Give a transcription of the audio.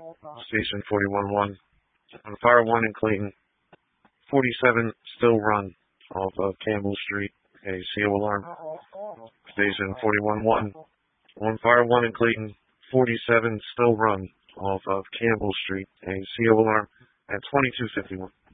Station 41-1. On fire 1 in Clayton. 47 still run off of Campbell Street. A CO alarm. Station 41-1. On fire 1 in Clayton. 47 still run off of Campbell Street. A CO alarm at 2251.